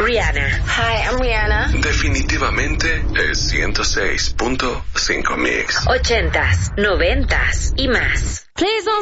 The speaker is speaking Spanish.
Rihanna. Hi, I'm Rihanna. Definitivamente es 106.5 Mix. 80s, 90s y más. Please don't